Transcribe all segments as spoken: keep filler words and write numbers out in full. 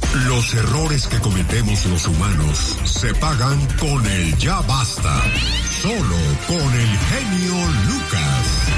Los errores que cometemos los humanos se pagan con el ya basta. Solo con el genio Lucas.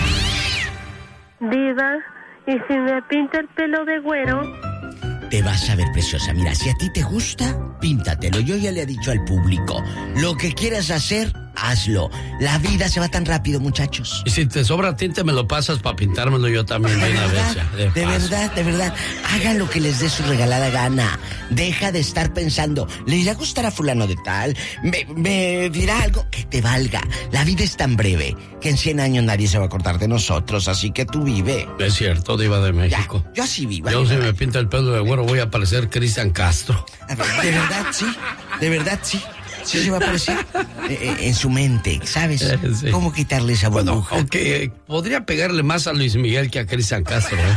Diva, ¿y si me pinta el pelo de güero? Te vas a ver preciosa. Mira, si a ti te gusta, píntatelo. Yo ya le he dicho al público, lo que quieras hacer, hazlo. La vida se va tan rápido, muchachos. Y si te sobra tinte, me lo pasas para pintármelo yo también de una vez. Ya, de de verdad, de verdad. Hagan lo que les dé su regalada gana. Deja de estar pensando, ¿le irá a gustar a fulano de tal? ¿Me, me dirá algo que te valga? La vida es tan breve que en cien años nadie se va a acordar de nosotros, así que tú vive. Es cierto, Diva de México. Ya, yo así vivo. Yo si me pinta el pelo de güero voy a parecer Cristian Castro. A ver, de verdad, sí. De verdad, sí. Sí se va a aparecer eh, en su mente, ¿sabes? Eh, sí. ¿Cómo quitarle esa burbuja? Bueno, aunque eh, podría pegarle más a Luis Miguel que a Cristian Castro, ¿eh?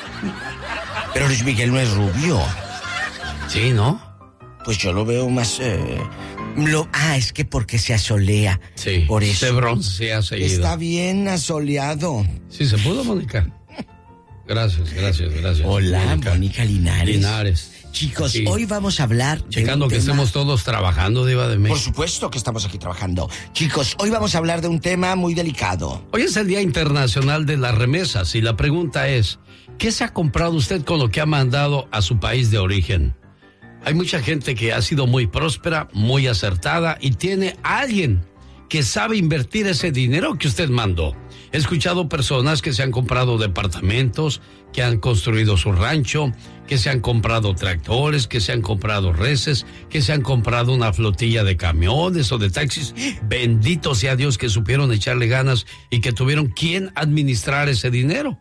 Pero Luis Miguel no es rubio. Sí, ¿no? Pues yo lo veo más... Eh, lo, ah, es que porque se asolea. Sí, por eso. se broncea seguido. Está bien asoleado. Sí, ¿se pudo, Mónica? Gracias, gracias, gracias. Hola, Mónica, Mónica Linares. Linares. Chicos, sí. Hoy vamos a hablar... Checando de que tema... estemos todos trabajando, Diva de México. Por supuesto que estamos aquí trabajando. Chicos, hoy vamos a hablar de un tema muy delicado. Hoy es el Día Internacional de las Remesas y la pregunta es, ¿qué se ha comprado usted con lo que ha mandado a su país de origen? Hay mucha gente que ha sido muy próspera, muy acertada y tiene a alguien que sabe invertir ese dinero que usted mandó. He escuchado personas que se han comprado departamentos, que han construido su rancho, que se han comprado tractores, que se han comprado reses, que se han comprado una flotilla de camiones o de taxis. Bendito sea Dios que supieron echarle ganas y que tuvieron quien administrar ese dinero.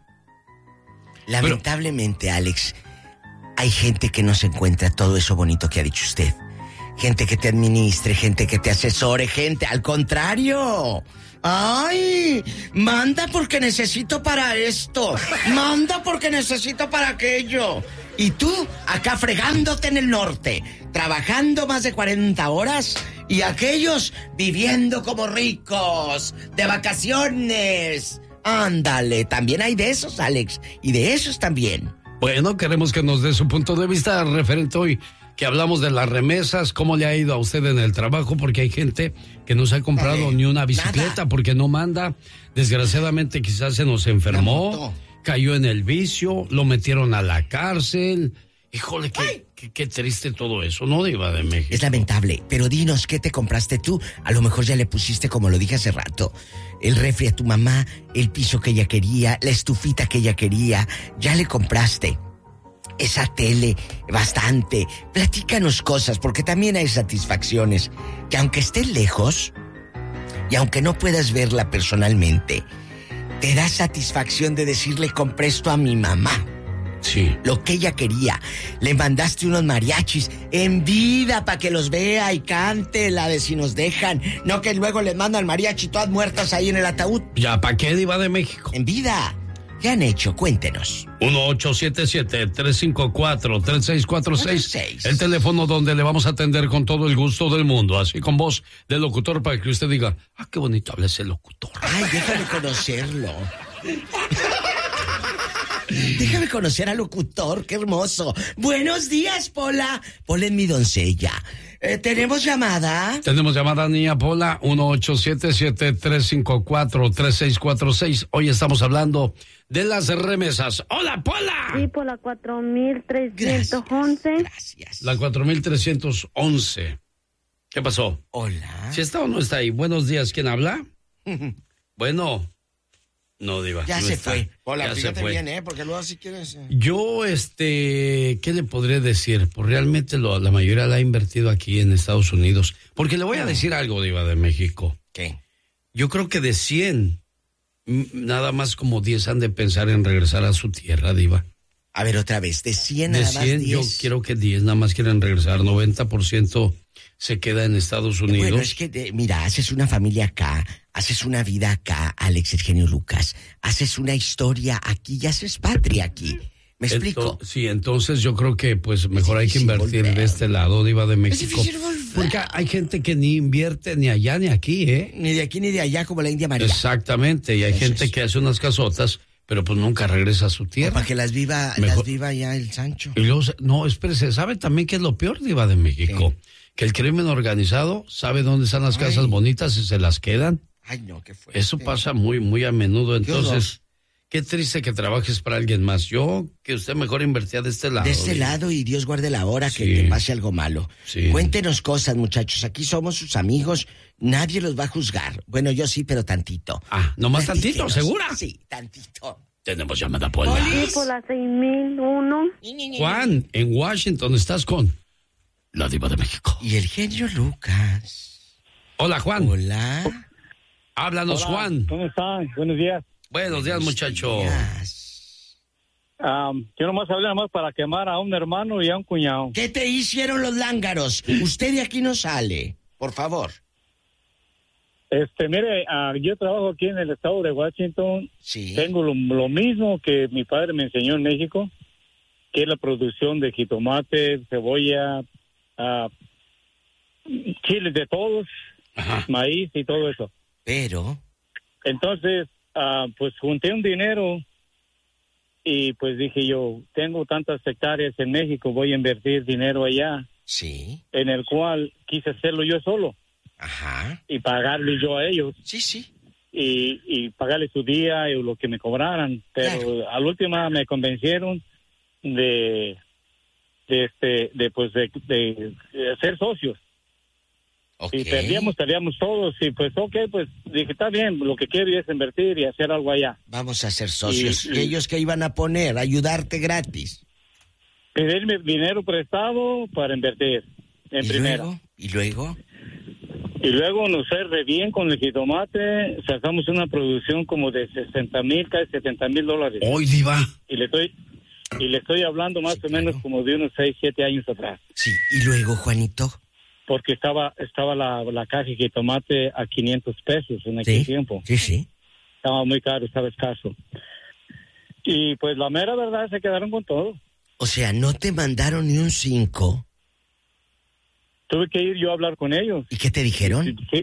Lamentablemente, Pero, Alex, hay gente que no se encuentra todo eso bonito que ha dicho usted. Gente que te administre, gente que te asesore, gente, al contrario. ¡Ay! Manda porque necesito para esto. Manda porque necesito para aquello. Y tú, acá fregándote en el norte, trabajando más de cuarenta horas, y aquellos viviendo como ricos, de vacaciones. Ándale, también hay de esos, Alex, y de esos también. Bueno, queremos que nos dé su punto de vista referente hoy, que hablamos de las remesas, cómo le ha ido a usted en el trabajo, porque hay gente que no se ha comprado Dale, ni una bicicleta nada. Porque no manda. Desgraciadamente quizás se nos enfermó, cayó en el vicio, lo metieron a la cárcel. Híjole, qué, qué, qué triste todo eso, ¿no, Diva de México? Es lamentable, pero dinos, ¿qué te compraste tú? A lo mejor ya le pusiste, como lo dije hace rato, el refri a tu mamá, el piso que ella quería, la estufita que ella quería, ya le compraste. Esa tele, bastante. Platícanos cosas, porque también hay satisfacciones que aunque estés lejos y aunque no puedas verla personalmente, te da satisfacción de decirle, compré esto a mi mamá. Sí. Lo que ella quería. Le mandaste unos mariachis en vida para que los vea y cante la de Si Nos Dejan. No que luego les mandan mariachi todas muertas ahí en el ataúd. ¿Ya para qué, Diva de México? En vida. ¿Qué han hecho? Cuéntenos. uno ocho siete siete, tres cinco cuatro, tres seis cuatro seis. El teléfono donde le vamos a atender con todo el gusto del mundo. Así con voz de locutor para que usted diga, ah, qué bonito habla ese locutor. Ay, déjame conocerlo. Déjame conocer al locutor, qué hermoso. Buenos días, Pola. Pola es mi doncella. Eh, ¿Tenemos llamada? Tenemos llamada, niña Pola, uno ocho siete siete, tres cinco cuatro, tres seis cuatro seis. Hoy estamos hablando de las remesas. ¡Hola, Pola! Sí, por la cuatro mil trescientos once. Gracias. La cuatro mil trescientos once. ¿Qué pasó? Hola. ¿Si está o no está ahí? Buenos días, ¿quién habla? Bueno... No, Diva. Ya no se está. fue. Hola, ya fíjate se fue. bien, ¿eh? Porque luego si quieres... Eh. Yo, este, ¿qué le podré decir? Pues realmente lo, la mayoría la ha invertido aquí en Estados Unidos. Porque le voy a decir algo, Diva de México. ¿Qué? Yo creo que de cien, nada más como diez han de pensar en regresar a su tierra, Diva. A ver, otra vez, de cien de nada más cien, diez. Yo quiero que diez nada más quieren regresar, noventa por ciento se queda en Estados Unidos. Bueno, es que, de, mira, haces una familia acá, haces una vida acá, Alex, el genio Lucas, haces una historia aquí y haces patria aquí. ¿Me explico? Entonces, sí, entonces yo creo que pues mejor hay que invertir volver. de este lado, Diva de México. Porque hay gente que ni invierte ni allá ni aquí, ¿eh? Ni de aquí ni de allá, como la India María. Exactamente, y hay Entonces, gente que hace unas casotas pero pues nunca regresa a su tierra. O para que las viva, Mejor... las viva ya el Sancho. Y luego, no, espérese, ¿sabe también qué es lo peor, Diva de México? ¿Qué? Que el crimen organizado sabe dónde están las Ay. casas bonitas y se las quedan. Ay, no, qué fuerte. Eso pasa muy, muy a menudo. Entonces, qué triste que trabajes para alguien más. Yo, que usted mejor invertía de este lado. De este Diva. lado y Dios guarde la hora que Sí. te pase algo malo. Sí. Cuéntenos cosas, muchachos. Aquí somos sus amigos. Nadie los va a juzgar. Bueno, yo sí, pero tantito. Ah, ¿nomás tantito, Platíquenos. segura? Sí, tantito. Tenemos llamada Pola. Sí, por la seis mil uno. Juan, en Washington estás con la Diva de México. Y el genio Lucas. Hola, Juan. Hola. Háblanos, Hola, Juan. ¿Cómo están? Buenos días. Buenos días, muchacho. Días. Um, yo nomás hablé nomás para quemar a un hermano y a un cuñado. ¿Qué te hicieron los lángaros? Usted de aquí no sale, por favor. Este, mire, uh, yo trabajo aquí en el estado de Washington. Sí. Tengo lo, lo mismo que mi padre me enseñó en México, que es la producción de jitomate, cebolla, uh, chiles de todos, Ajá. maíz y todo eso. Pero, Entonces, uh, pues junté un dinero y pues dije yo, tengo tantas hectáreas en México, voy a invertir dinero allá, sí. en el cual quise hacerlo yo solo Ajá. y pagarle yo a ellos Sí, sí. y, y pagarle su día y lo que me cobraran, pero Claro. al último me convencieron de de este de pues de, de, de ser socios. Ok. Y perdíamos, perdíamos todos y pues ok, pues dije, está bien, lo que quiero es invertir y hacer algo allá. Vamos a ser socios. Y- ¿Y, ellos qué iban a poner? Ayudarte gratis. Pedirme dinero prestado para invertir en ¿Y primera. luego? ¿Y luego? Y luego nos fue re bien con el jitomate, sacamos una producción como de sesenta mil, casi setenta mil dólares. Hoy, Diva. Y le estoy y le estoy hablando más Sí, o menos claro. como de unos seis, siete años atrás. Sí. ¿Y luego, Juanito? Porque estaba estaba la, la caja de jitomate a quinientos pesos en aquel Sí. tiempo. Sí, sí. Estaba muy caro, estaba escaso. Y pues la mera verdad se quedaron con todo. O sea, no te mandaron ni un cinco. Tuve que ir yo a hablar con ellos. ¿Y qué te dijeron? Sí.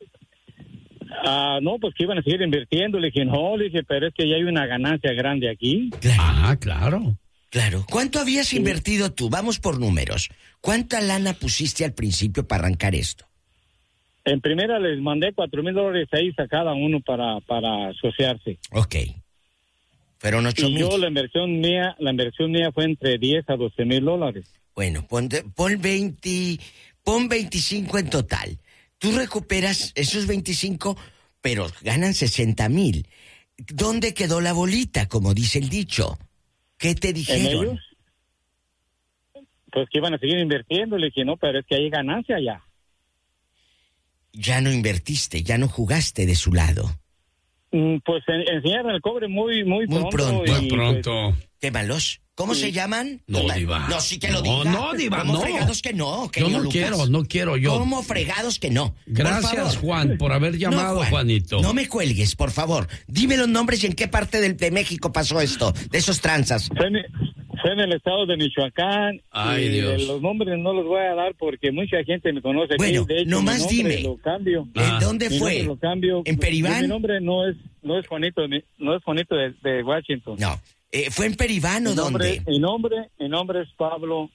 Ah, no, pues que iban a seguir invirtiendo. Le dije, no, le dije, pero es que ya hay una ganancia grande aquí. Claro, Ah, claro. claro. ¿Cuánto habías invertido tú? Vamos por números. ¿Cuánta lana pusiste al principio para arrancar esto? En primera les mandé cuatro mil dólares ahí a cada uno para, para asociarse. Ok. Fueron ocho Y mil. yo la inversión mía, la inversión mía fue entre diez a doce mil dólares. Bueno, pon, pon veinte, pon veinticinco en total. Tú recuperas esos veinticinco, pero ganan sesenta mil. ¿Dónde quedó la bolita, como dice el dicho? ¿Qué te En dijeron? ellos, pues que iban a seguir invirtiendo. Le dije, no, pero es que hay ganancia ya. Ya no invertiste, ya no jugaste de su lado. Mm, Pues en, enseñaron el cobre muy, muy, Muy pronto. pronto. y, Muy pronto. ¿Qué malos? ¿Cómo Sí. se llaman? No, Toma- Diva. No, sí que lo No, diga. no, Diva, ¿Cómo no. fregados que no? Yo genio no Lucas? quiero, no quiero yo. ¿Cómo fregados que no? Por Gracias, favor. Juan, por haber llamado, No, Juan, Juanito. No me cuelgues, por favor. Dime los nombres y en qué parte del- de México pasó esto, de esos tranzas. Fue en, fue en el estado de Michoacán. Ay, y Dios. los nombres no los voy a dar porque mucha gente me conoce aquí. Bueno, De hecho, nomás mi nombre dime. Lo cambio. Ah. ¿En dónde Mi fue? nombre lo cambio. ¿En Peribán? Mi nombre no es no es Juanito, de mi- no es Juanito de, de Washington. No. Eh, ¿Fue en Peribán o Mi nombre, dónde? mi nombre, mi nombre es Pablo.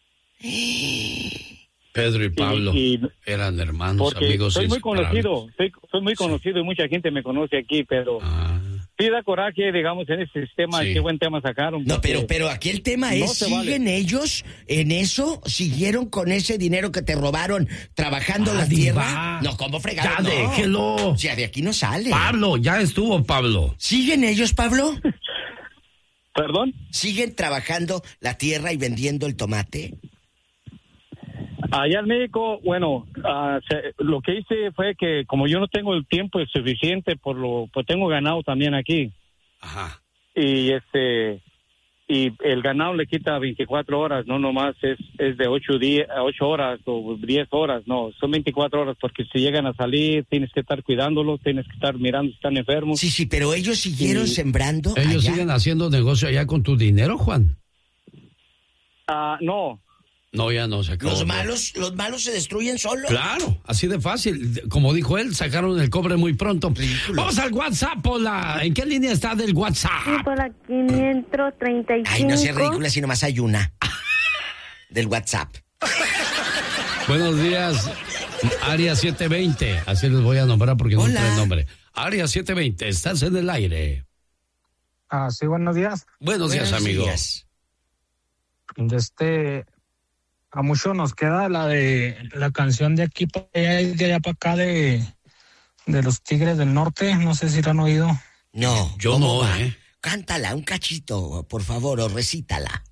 Pedro y Pablo y- eran hermanos, Porque amigos soy muy inseparables. conocido, soy, soy muy conocido y mucha gente me conoce aquí, pero Ah, sí da coraje, digamos, en este sistema. Sí. Qué buen tema sacaron. No, porque pero, pero aquí el tema no es, se ¿siguen vale. ellos en eso? ¿Siguieron con ese dinero que te robaron trabajando Ah, la Diva. tierra? No, ¿cómo fregados? ya No. déjelo. O sea, de aquí no sale. Pablo, ya estuvo, Pablo. ¿Siguen ellos, Pablo? ¿Perdón? ¿Siguen trabajando la tierra y vendiendo el tomate? Allá en México, bueno, ah, se- lo que hice fue que como yo no tengo el tiempo suficiente, por lo pues tengo ganado también aquí. Ajá. Y este y el ganado le quita veinticuatro horas, no nomás es es de ocho días, ocho horas o diez horas, no, son veinticuatro horas porque si llegan a salir tienes que estar cuidándolos, tienes que estar mirando si están enfermos. Sí, sí, pero ellos siguieron Sí. sembrando ¿Ellos allá. siguen haciendo negocio allá con tu dinero, Juan? Ah, no. No, ya no se acabó. Los no. malos, los malos se destruyen solos. Claro, así de fácil. Como dijo él, sacaron el cobre muy pronto. Ridículo. Vamos al WhatsApp, Pola. ¿En qué línea está del Sí, WhatsApp? por la quinientos treinta y cinco. Ay, no seas ridícula, si nomás hay una. Del WhatsApp. Buenos días, Área setecientos veinte. Así les voy a nombrar porque no Hola. trae nombre. Área setecientos veinte, estás en el aire. Ah, sí, buenos días. Buenos días, Buenos amigo. días. De este, a mucho nos queda la de la canción de aquí para allá y de allá para acá de, de los Tigres del Norte. No sé si la han oído. No, Yo ¿cómo no, va? ¿eh? Cántala, un cachito, por favor, o recítala.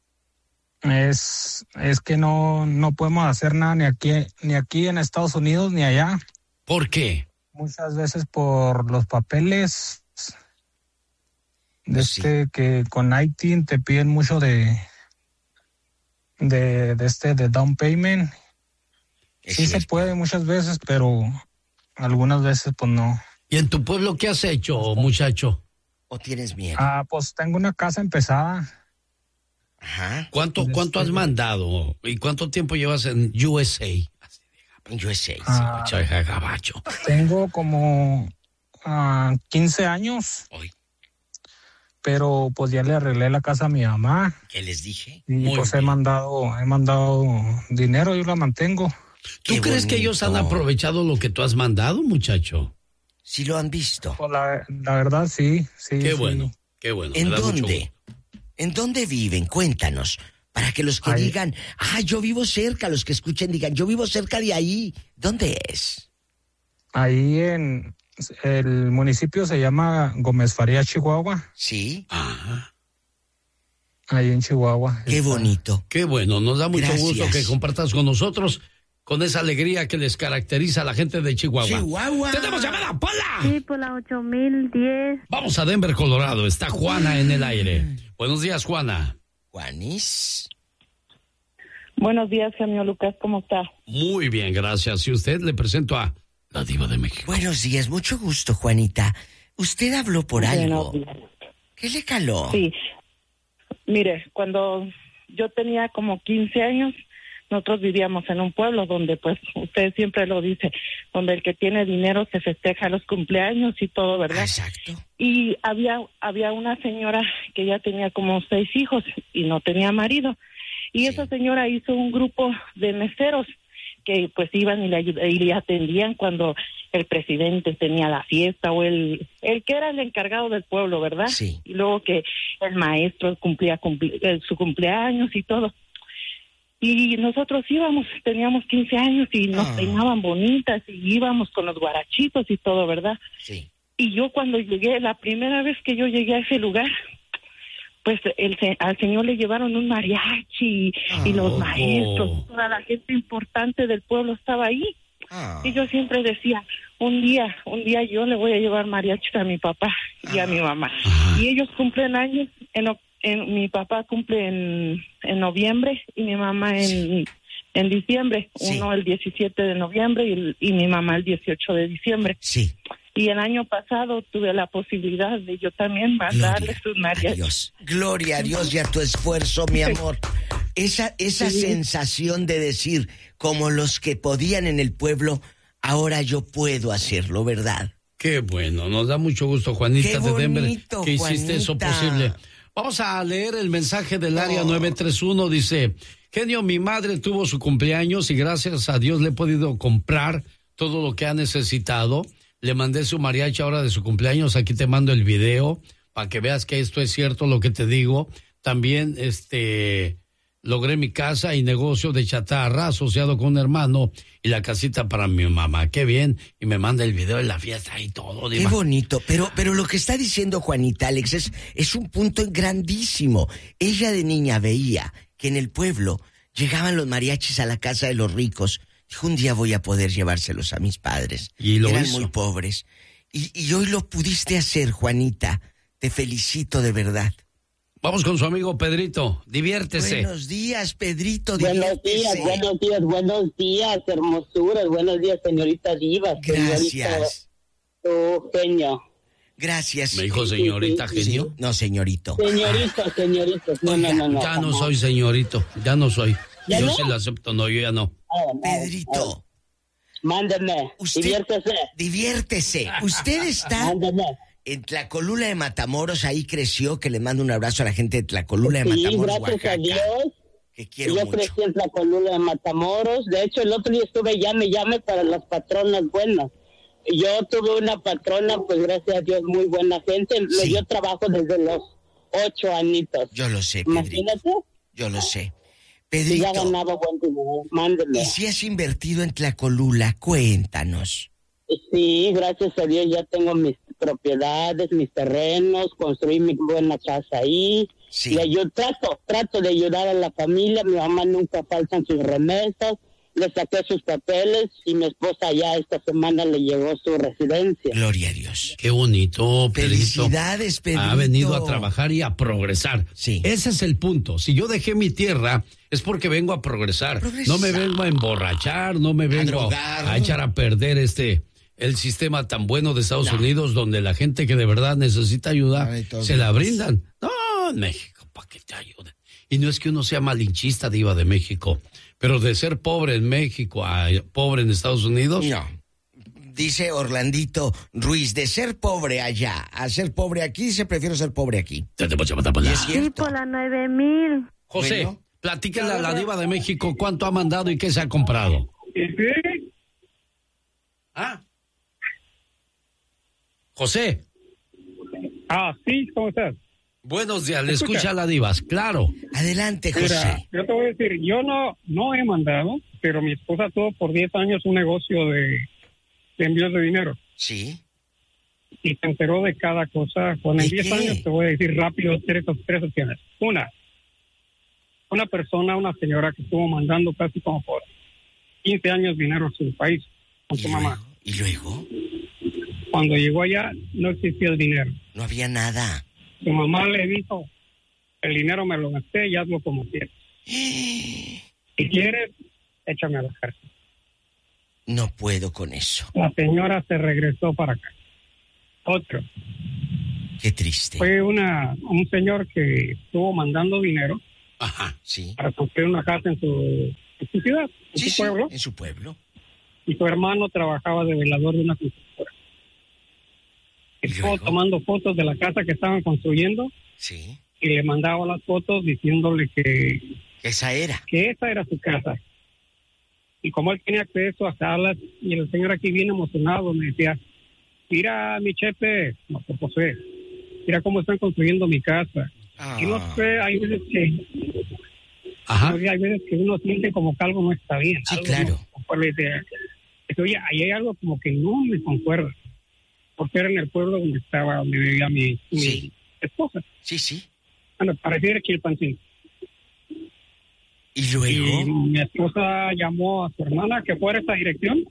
Es, es que no, no podemos hacer nada ni aquí, ni aquí en Estados Unidos ni allá. ¿Por qué? Muchas veces por los papeles. De Pues sí. este que con I T I N te piden mucho de de, de este de down payment. Es Sí se cierto. puede muchas veces, pero algunas veces pues no. ¿Y en tu pueblo qué has hecho, muchacho? ¿O tienes miedo? Ah, pues tengo una casa empezada. Ajá. ¿Cuánto, cuánto has mandado? ¿Y cuánto tiempo llevas en U S A? Yo sé. Ah, Chaja gabacho. tengo como ah, quince años, Hoy, pero pues ya le arreglé la casa a mi mamá ¿qué les dije? y Muy pues he bien. mandado, he mandado dinero, yo la mantengo. ¿Tú Qué crees que ellos han bonito. aprovechado lo que tú has mandado, muchacho? Sí lo han visto. Pues la, la verdad sí, sí. Qué sí. bueno, qué bueno. ¿En me da mucho dónde? gusto. ¿En dónde viven? Cuéntanos. Para que los que Ahí. digan, ah, yo vivo cerca, los que escuchen digan, yo vivo cerca de ahí. ¿Dónde es? Ahí en el municipio se llama Gómez Faría, Chihuahua. Sí. Ah, Ahí en Chihuahua. Qué Está. bonito. qué bueno. Nos da mucho Gracias. gusto que compartas con nosotros con esa alegría que les caracteriza a la gente de Chihuahua. Chihuahua. ¡Tenemos llamada, Pola! Sí, por la ocho mil diez. Vamos a Denver, Colorado. Está Juana en el aire. Buenos días, Juana. Juanis. Buenos días, genio Lucas, ¿cómo está? Muy bien, gracias. Y usted le presento a la diva de México. Buenos días, mucho gusto, Juanita. Usted habló por algo. Buenos días. ¿Qué le caló? Sí, mire, cuando yo tenía como quince años, nosotros vivíamos en un pueblo donde, pues, usted siempre lo dice, donde el que tiene dinero se festeja los cumpleaños y todo, ¿verdad? Exacto. Y había, había una señora que ya tenía como seis hijos y no tenía marido. Y Sí. esa señora hizo un grupo de meseros que pues iban y le, ayud- y le atendían cuando el presidente tenía la fiesta o el, el que era el encargado del pueblo, ¿verdad? Sí. Y luego que el maestro cumplía cumple- eh, su cumpleaños y todo. Y nosotros íbamos, teníamos quince años y nos Ah. peinaban bonitas y íbamos con los guarachitos y todo, ¿verdad? Sí. Y yo cuando llegué, la primera vez que yo llegué a ese lugar, pues el, se- al señor le llevaron un mariachi y los Oh. maestros, toda la gente importante del pueblo estaba ahí. Ah. Y yo siempre decía, un día, un día yo le voy a llevar mariachi a mi papá y a mi mamá. Ajá. Y ellos cumplen años, en, oc- en- mi papá cumple en, en noviembre y mi mamá en, en diciembre. Sí. Uno el diecisiete de noviembre y, el- y mi mamá el dieciocho de diciembre. Sí. Y el año pasado tuve la posibilidad de yo también mandarle sus Gloria a mariachis. Dios. Gloria a Dios y a tu esfuerzo, mi amor. Esa, esa Sí. sensación de decir, como los que podían en el pueblo, ahora yo puedo hacerlo, ¿verdad? Qué bueno, nos da mucho gusto, Juanita Qué de Denver, bonito, que hiciste eso Juanita. posible. Vamos a leer el mensaje del área Oh. nueve tres uno, dice, genio, mi madre tuvo su cumpleaños y gracias a Dios le he podido comprar todo lo que ha necesitado. Le mandé su mariachi ahora de su cumpleaños, aquí te mando el video para que veas que esto es cierto lo que te digo. También este logré mi casa y negocio de chatarra asociado con un hermano y la casita para mi mamá. Qué bien. Y me manda el video de la fiesta y todo. Qué Diva. bonito, pero, pero lo que está diciendo Juanita, Alex, es, es un punto grandísimo. Ella de niña veía que en el pueblo llegaban los mariachis a la casa de los ricos. Dijo, un día voy a poder llevárselos a mis padres. Y lo Eran hizo. muy pobres. Y, y hoy lo pudiste hacer, Juanita. Te felicito de verdad. Vamos con su amigo Pedrito. Diviértese. Buenos días, Pedrito. Buenos días, diviértese. buenos días, buenos días, hermosuras, buenos días, señorita Diva. Gracias. Tu genio. Gracias. Me dijo señorita Sí, genio. no, señorito. Señorito, señorito. No, Oiga, no, no, no. Ya no jamás. soy señorito. Ya no soy. ¿Ya yo no? sí la acepto, no, yo ya no. Oh, no, Pedrito. oh. Mándeme, Usted, diviértese. Diviértese. Usted está Mándeme. en Tlacolula de Matamoros, ahí creció, que le mando un abrazo a la gente de Tlacolula de Sí, Matamoros, gracias Oaxaca. a Dios. Que quiero Yo mucho. crecí en Tlacolula de Matamoros. De hecho, el otro día estuve llame, llame para las patronas buenas. Yo tuve una patrona, pues gracias a Dios, muy buena gente. Sí. Me dio trabajo desde los ocho añitos. Yo lo sé, Pedrito. Imagínate. Yo lo sé. Y ya Pedrito, ganaba buen dinero. Mándeme. ¿y si has invertido en Tlacolula? Cuéntanos. Sí, gracias a Dios ya tengo mis propiedades, mis terrenos, construí mi buena casa ahí. Sí. Y yo trato, trato de ayudar a la familia. Mi mamá nunca faltan sus remesas. Le saqué sus papeles y mi esposa ya esta semana le llegó su residencia. Gloria a Dios. Qué bonito, Pedrito. Felicidades, Pedrito. Ha venido a trabajar y a progresar. Sí. Ese es el punto. Si yo dejé mi tierra, es porque vengo a progresar. Progresar. No me vengo a emborrachar, no me vengo a, drogar. a echar a perder este el sistema tan bueno de Estados No. Unidos, donde la gente que de verdad necesita ayuda, Ay, todos se la los- brindan. No, en México, ¿para qué te ayuden? Y no es que uno sea malinchista, diva de México, pero de ser pobre en México a pobre en Estados Unidos, No. Dice Orlandito Ruiz, de ser pobre allá a ser pobre aquí, se prefiero ser pobre aquí. Y es Sí, cierto. por la nueve mil. José, Bueno. platícale a la diva de México cuánto ha mandado y qué se ha comprado. ¿Ah? José, Ah, sí, ¿cómo estás? buenos días, le Escucha. escucha a la divas, claro. Adelante, Mira, José. yo te voy a decir, yo no no he mandado, pero mi esposa tuvo por diez años un negocio de, de envíos de dinero Sí. y se enteró de cada cosa. Con ¿De en diez qué? años te voy a decir rápido tres, tres opciones. Una, una persona, una señora que estuvo mandando casi como por quince años dinero a su país con ¿Y su luego? mamá. ¿Y luego? Cuando llegó allá no existía el dinero. No había nada. Su mamá le dijo, el dinero me lo gasté y hazlo como quieras. Si quieres, échame a la cárcel. No puedo con eso. La señora se regresó para acá. Otro, Qué triste. fue una un señor que estuvo mandando dinero Ajá. Sí. para construir una casa en su, en su ciudad, en Sí, su sí, pueblo, en su pueblo. y su hermano trabajaba de velador de una constructora. ¿Y Estuvo luego? tomando fotos de la casa que estaban construyendo Sí. y le mandaba las fotos diciéndole que, Esa era. que esa era su casa. Y como él tenía acceso a salas, y el señor aquí bien emocionado me decía, mira mi chepe, no, pues, José, mira cómo están construyendo mi casa. Ah. Y no sé, hay veces que Ajá. hay veces que uno siente como que algo no está bien. Sí, algo claro. no- pues le decía, dice, oye, ahí hay algo como que no me concuerda. Porque era en el pueblo donde estaba, donde vivía mi, mi Sí. esposa. Sí, sí. Bueno, pareciera que el pancín. ¿Y Y luego? mi esposa llamó a su hermana que fuera a esa dirección.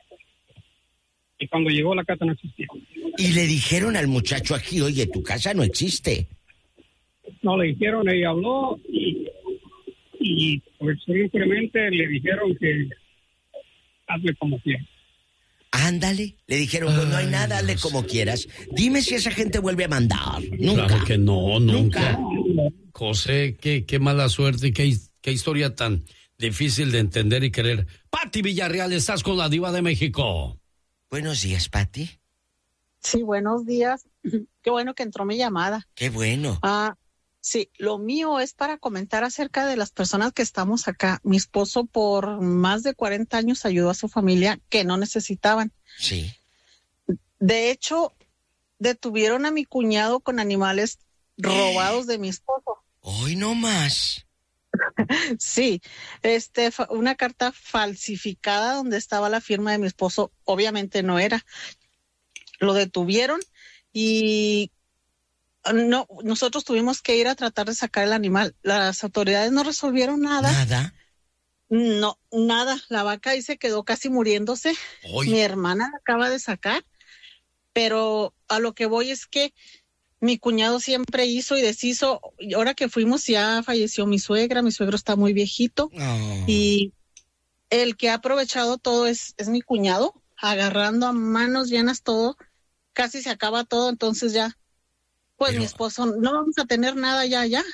Y cuando llegó la casa no existía. Y le dijeron al muchacho aquí, oye, tu casa no existe. No le dijeron, ella habló y, y pues simplemente le dijeron que hazle como quieras. Ándale. Le dijeron, pues no hay Ay, nada, hazle Dios. como quieras. Dime si esa gente vuelve a mandar. Nunca. Claro que no, nunca. Nunca. José, qué, qué mala suerte y qué, qué historia tan difícil de entender y querer. Pati Villarreal, estás con la diva de México. Buenos días, Pati. Sí, buenos días. Qué bueno que entró mi llamada. Qué bueno. Ah, sí, lo mío es para comentar acerca de las personas que estamos acá. Mi esposo por más de cuarenta años ayudó a su familia que no necesitaban. Sí. De hecho, detuvieron a mi cuñado con animales robados de mi esposo. Hoy no más. Sí, este, fa- una carta falsificada donde estaba la firma de mi esposo, obviamente no era. Lo detuvieron y no, nosotros tuvimos que ir a tratar de sacar el animal. Las autoridades no resolvieron nada. Nada. No, nada. La vaca ahí se quedó casi muriéndose. Hoy. Mi hermana la acaba de sacar, pero a lo que voy es que mi cuñado siempre hizo y deshizo. Y ahora que fuimos ya falleció mi suegra, mi suegro está muy viejito Oh. y el que ha aprovechado todo es, es mi cuñado, agarrando a manos llenas todo, casi se acaba todo, entonces ya, pues Pero- mi esposo, no vamos a tener nada ya, ya.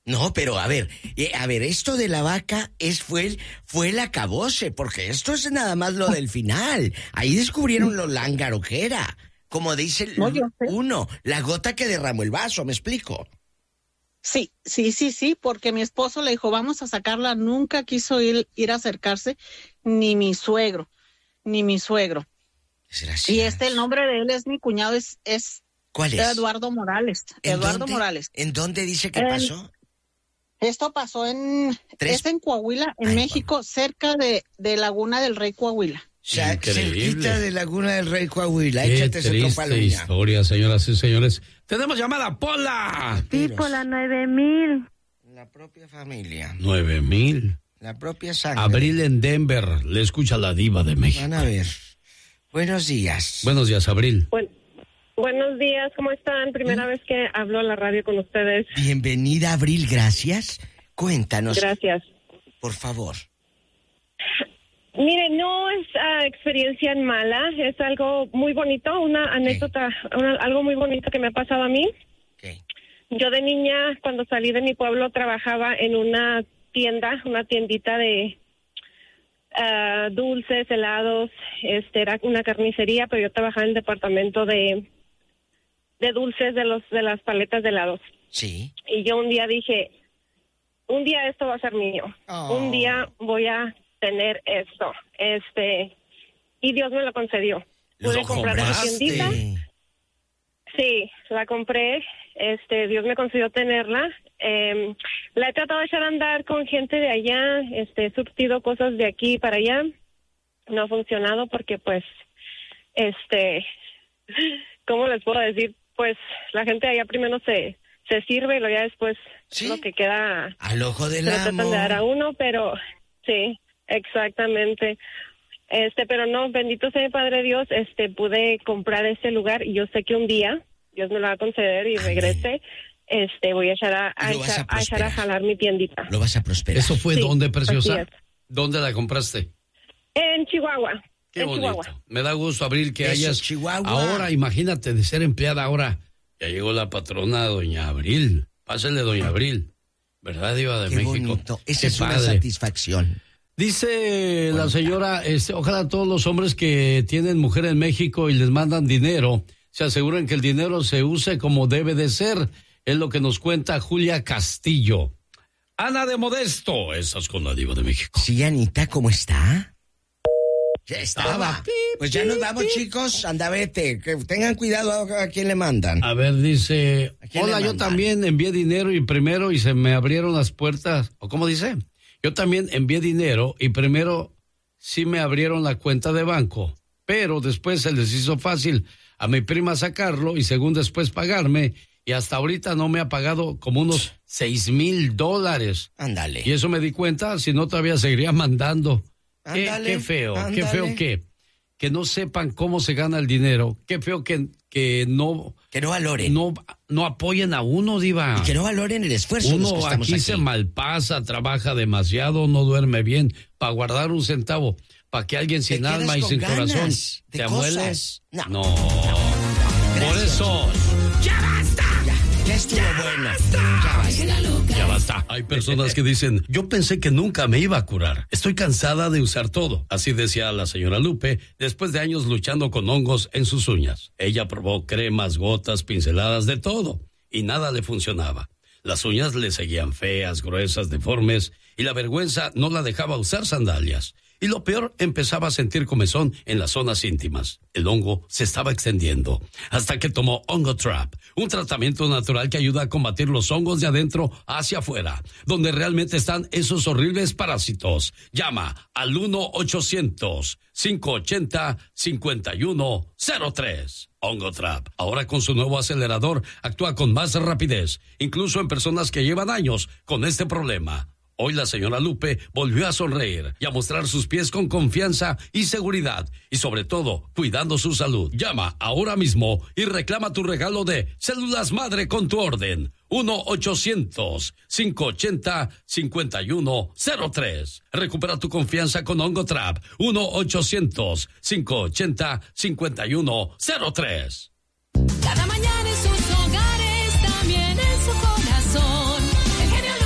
No, pero a ver, eh, a ver, esto de la vaca es fue el, fue el acabose, porque esto es nada más lo del final. Ahí descubrieron lo lángaro que era. Como dice el, No, yo sé. uno, la gota que derramó el vaso, ¿me explico? Sí, sí, sí, sí, porque mi esposo le dijo, vamos a sacarla, nunca quiso ir, ir a acercarse, ni mi suegro, ni mi suegro. Desgraciado. Y este, el nombre de él es mi cuñado, es, es ¿Cuál es? Eduardo Morales. ¿En Eduardo dónde? Morales. ¿En dónde dice que En- pasó? Esto pasó en, Tres- es en Coahuila, en Ay, México, cerca de, de Laguna del Rey Coahuila. Sa- Increíble. cerquita de Laguna del Rey Coahuila. Qué Échate ese triste trompa luña. historia, señoras y señores. Tenemos llamada, Pola. Sí, por la nueve mil. La propia familia, Nueve mil. la propia sangre. Abril en Denver, le escucha la diva de México. Van a ver. Buenos días. Buenos días, Abril. Bueno, buenos días, ¿cómo están? Primera vez que hablo a la radio con ustedes. Bienvenida, Abril, gracias. Cuéntanos, Gracias. por favor. Mire, no es ah, experiencia mala, es algo muy bonito, una anécdota, una- algo muy bonito que me ha pasado a mí. ¿Qué? Yo de niña, cuando salí de mi pueblo, trabajaba en una tienda, una tiendita de ah, dulces, helados, este era una carnicería, pero yo trabajaba en el departamento de de dulces de los de las paletas de helados. Sí. Y yo un día dije, un día esto va a ser mío. Oh. Un día voy a tener esto. Este, y Dios me lo concedió. Pude Lo comprar esa compraste. tiendita. Sí, la compré. Este, Dios me concedió tenerla. Eh, la he tratado de echar a andar con gente de allá. Este, he surtido cosas de aquí para allá. No ha funcionado porque, pues, este, ¿cómo les puedo decir? Pues la gente de allá primero se se sirve y luego ya después Sí. lo que queda Al ojo se del lo tratan amo. de dar a uno, pero sí, exactamente. Este, pero no, bendito sea mi Padre Dios, este, pude comprar ese lugar y yo sé que un día Dios me lo va a conceder y Amén. regrese, este, voy a echar a, a Y lo vas a echar, a echar a prosperar. jalar mi tiendita. Lo vas a prosperar. ¿Eso fue Sí, dónde, así preciosa? es. ¿Dónde la compraste? En Chihuahua. Qué en bonito. Chihuahua. Me da gusto, Abril, que Eso, hayas... Chihuahua. Ahora, imagínate, de ser empleada ahora. Ya llegó la patrona, doña Abril. Pásale, doña Abril. ¿Verdad, diva de Qué México? bonito. Esa Qué es una padre. satisfacción. Dice la señora, este, ojalá todos los hombres que tienen mujer en México y les mandan dinero, se aseguren que el dinero se use como debe de ser. Es lo que nos cuenta Julia Castillo. Ana de Modesto, estás con la diva de México. Sí, Anita, ¿cómo está? Ya estaba. Pues ya nos vamos, chicos. Anda, vete. Que tengan cuidado a, a quién le mandan. A ver, dice, ¿A quién hola, le yo mandan? también envié dinero y primero y se me abrieron las puertas. ¿O cómo dice? Yo también envié dinero y primero sí me abrieron la cuenta de banco, pero después se les hizo fácil a mi prima sacarlo y según después pagarme y hasta ahorita no me ha pagado como unos seis mil dólares. Ándale. Y eso me di cuenta, si no todavía seguiría mandando. Qué, Ándale, qué feo, qué ándale. feo que, que no sepan cómo se gana el dinero. Qué feo que, que no, Que no valoren. no, no apoyen a uno, diva. Y que no valoren el esfuerzo de los que Uno estamos aquí, aquí. se malpasa, trabaja demasiado, no duerme bien, para guardar un centavo, para que alguien sin quedas alma y con sin ganas corazón de te cosas. amuele. No. No. Gracias. Por eso. ¡Ya basta! Ya, ya estuvo bueno. Ya basta. Ya basta. Hay personas que dicen, yo pensé que nunca me iba a curar. Estoy cansada de usar todo. Así decía la señora Lupe, después de años luchando con hongos en sus uñas. Ella probó cremas, gotas, pinceladas, de todo. Y nada le funcionaba. Las uñas le seguían feas, gruesas, deformes. Y la vergüenza no la dejaba usar sandalias. Y lo peor, empezaba a sentir comezón en las zonas íntimas. El hongo se estaba extendiendo, hasta que tomó Hongo Trap, un tratamiento natural que ayuda a combatir los hongos de adentro hacia afuera, donde realmente están esos horribles parásitos. Llama al uno ochocientos, cinco ochenta, cincuenta y uno cero tres. Hongo Trap, ahora con su nuevo acelerador, actúa con más rapidez, incluso en personas que llevan años con este problema. Hoy la señora Lupe volvió a sonreír y a mostrar sus pies con confianza y seguridad y sobre todo cuidando su salud. Llama ahora mismo y reclama tu regalo de células madre con tu orden. uno ochocientos, cinco ochenta, cincuenta y uno cero tres. Recupera tu confianza con Hongo Trap. uno ochocientos, cinco ochenta, cincuenta y uno cero tres. Cada mañana en sus hogares, también en su corazón. El genio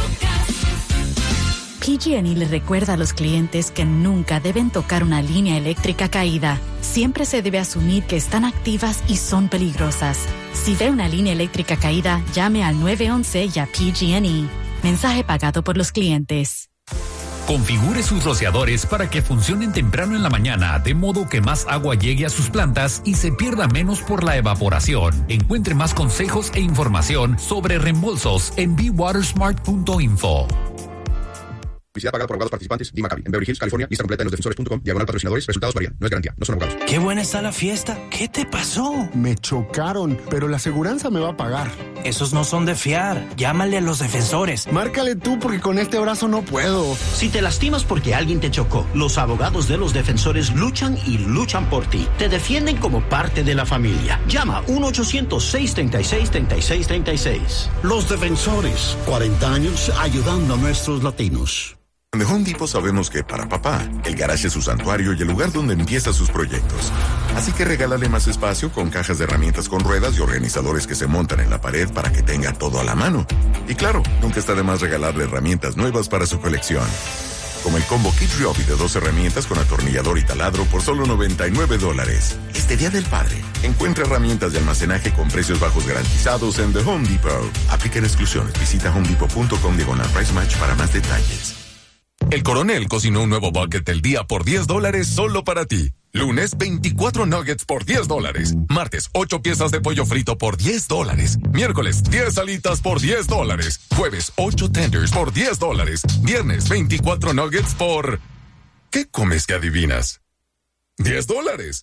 P G and E le recuerda a los clientes que nunca deben tocar una línea eléctrica caída. Siempre se debe asumir que están activas y son peligrosas. Si ve una línea eléctrica caída, llame al nueve once y a P G and E. Mensaje pagado por los clientes. Configure sus rociadores para que funcionen temprano en la mañana, de modo que más agua llegue a sus plantas y se pierda menos por la evaporación. Encuentre más consejos e información sobre reembolsos en be water smart punto info. Publicidad pagada por abogados participantes. D. Maccabi, en Beverly Hills, California. Lista completa en los defensores punto com. Diagonal patrocinadores. Resultados varían. No es garantía. No son abogados. Qué buena está la fiesta. ¿Qué te pasó? Me chocaron, pero la aseguranza me va a pagar. Esos no son de fiar. Llámale a los defensores. Márcale tú, porque con este brazo no puedo. Si te lastimas porque alguien te chocó, los abogados de los defensores luchan y luchan por ti. Te defienden como parte de la familia. Llama uno ochocientos, seis treinta y seis, treinta y seis treinta y seis. Los defensores. cuarenta años ayudando a nuestros latinos. En The Home Depot sabemos que para papá, el garage es su santuario y el lugar donde empieza sus proyectos. Así que regálale más espacio con cajas de herramientas con ruedas y organizadores que se montan en la pared para que tenga todo a la mano. Y claro, nunca está de más regalarle herramientas nuevas para su colección. Como el combo Kit Ryobi de dos herramientas con atornillador y taladro por solo noventa y nueve dólares. Este Día del Padre, encuentra herramientas de almacenaje con precios bajos garantizados en The Home Depot. Apliquen exclusiones. Visita homedepot punto com diagonal price match para más detalles. El Coronel cocinó un nuevo bucket del día por diez dólares solo para ti. Lunes, veinticuatro nuggets por diez dólares. Martes, ocho piezas de pollo frito por diez dólares. Miércoles, diez alitas por diez dólares. Jueves, ocho tenders por diez dólares. Viernes, veinticuatro nuggets por... ¿Qué comes que adivinas? diez dólares.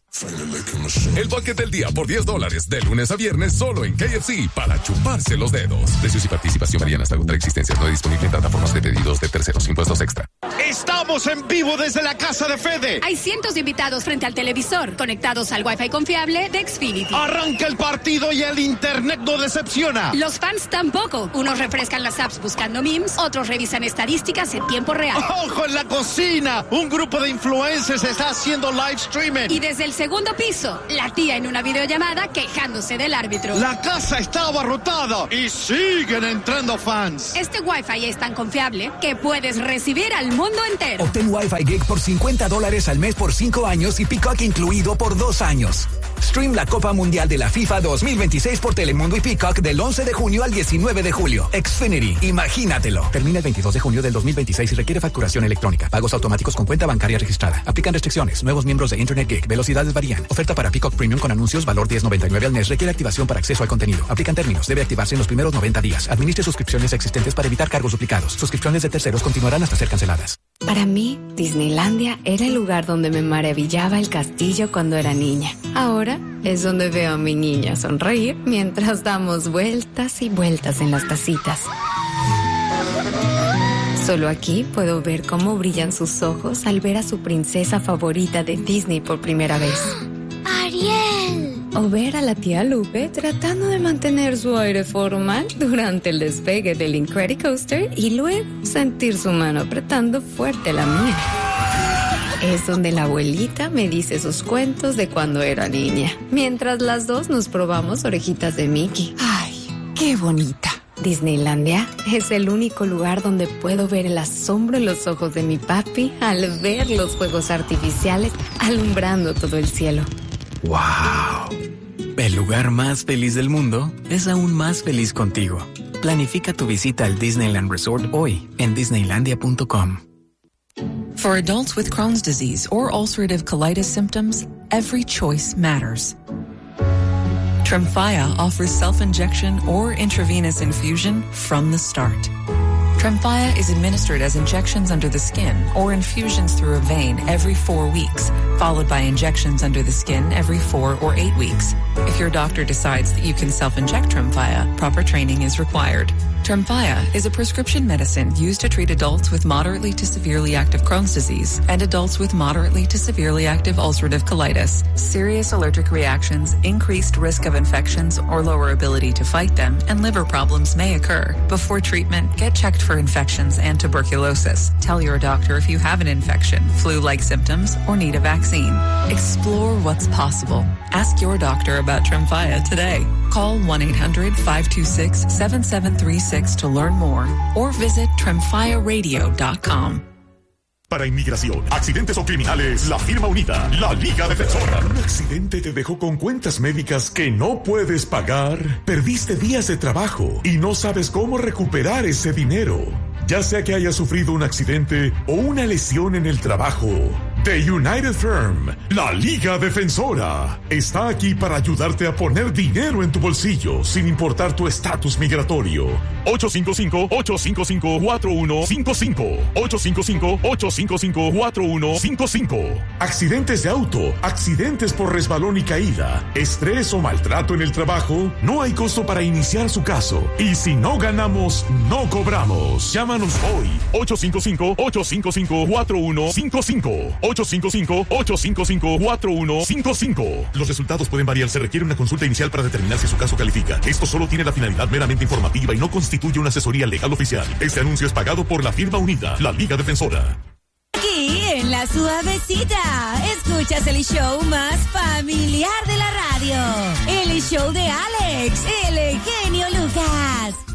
El bucket del día por diez dólares, de lunes a viernes, solo en K F C, para chuparse los dedos. Precios y participación varían hasta agotar existencias. No disponible en plataformas de pedidos de terceros. Impuestos extra. Estamos en vivo desde la casa de Fede. Hay cientos de invitados frente al televisor, conectados al Wi-Fi confiable de Xfinity. Arranca el partido y el internet no decepciona. Los fans tampoco. Unos refrescan las apps buscando memes, otros revisan estadísticas en tiempo real. ¡Ojo en la cocina! Un grupo de influencers está haciendo live streaming. Y desde el segundo piso, la tía en una videollamada quejándose del árbitro. La casa está abarrotada y siguen entrando fans. Este Wi-Fi es tan confiable que puedes recibir al mundo entero. Obtén Wi-Fi Gig por cincuenta dólares al mes por cinco años y Peacock incluido por dos años. Stream la Copa Mundial de la FIFA dos mil veintiséis por Telemundo y Peacock del once de junio al diecinueve de julio. Xfinity, imagínatelo. Termina el veintidós de junio del dos mil veintiséis y requiere facturación electrónica. Pagos automáticos con cuenta bancaria registrada. Aplican restricciones. Nuevos miembros de Internet Gig. Velocidades varían. Oferta para Peacock Premium con anuncios. Valor diez noventa y nueve al mes. Requiere activación para acceso al contenido. Aplican términos. Debe activarse en los primeros noventa días. Administre suscripciones existentes para evitar cargos duplicados. Suscripciones de terceros continuarán hasta ser canceladas. Para mí, Disneylandia era el lugar donde me maravillaba el castillo cuando era niña. Ahora es donde veo a mi niña sonreír mientras damos vueltas y vueltas en las tacitas. Solo aquí puedo ver cómo brillan sus ojos al ver a su princesa favorita de Disney por primera vez. ¡Ariel! O ver a la tía Lupe tratando de mantener su aire formal durante el despegue del Incredicoaster y luego sentir su mano apretando fuerte la mía. Es donde la abuelita me dice sus cuentos de cuando era niña, mientras las dos nos probamos orejitas de Mickey. ¡Ay, qué bonita! Disneylandia es el único lugar donde puedo ver el asombro en los ojos de mi papi al ver los fuegos artificiales alumbrando todo el cielo. ¡Wow! El lugar más feliz del mundo es aún más feliz contigo. Planifica tu visita al Disneyland Resort hoy en disneylandia punto com. For adults with Crohn's disease or ulcerative colitis symptoms, every choice matters. Tremfya offers self-injection or intravenous infusion from the start. Tremfya is administered as injections under the skin or infusions through a vein every four weeks, followed by injections under the skin every four or eight weeks. If your doctor decides that you can self-inject Tremfya, proper training is required. Tremfya is a prescription medicine used to treat adults with moderately to severely active Crohn's disease and adults with moderately to severely active ulcerative colitis. Serious allergic reactions, increased risk of infections or lower ability to fight them, and liver problems may occur. Before treatment, get checked for infections and tuberculosis. Tell your doctor if you have an infection, flu-like symptoms, or need a vaccine. vaccine. Explore what's possible. Ask your doctor about Tremfya today. Call one eight hundred five two six seven seven three six to learn more or visit tremfya radio dot com. Para inmigración, accidentes o criminales, la firma unida, la Liga Defensora. ¿Un accidente te dejó con cuentas médicas que no puedes pagar? ¿Perdiste días de trabajo y no sabes cómo recuperar ese dinero? Ya sea que hayas sufrido un accidente o una lesión en el trabajo, The United Firm, la Liga Defensora, está aquí para ayudarte a poner dinero en tu bolsillo sin importar tu estatus migratorio. ocho cinco cinco, ocho cinco cinco, cuatro uno cinco cinco. ocho cinco cinco, ocho cinco cinco, cuatro uno cinco cinco. Accidentes de auto, accidentes por resbalón y caída, estrés o maltrato en el trabajo, no hay costo para iniciar su caso. Y si no ganamos, no cobramos. Llámanos hoy. ocho cinco cinco, ocho cinco cinco, cuatro uno cinco cinco. ocho cinco cinco, ocho cinco cinco, cuatro uno cinco cinco. Los resultados pueden variar. Se requiere una consulta inicial para determinar si su caso califica. Esto solo tiene la finalidad meramente informativa y no constituye una asesoría legal oficial. Este anuncio es pagado por la firma unida, la Liga Defensora. Aquí en La Suavecita, escuchas el show más familiar de la radio. El show de Alex, el genio Lucas.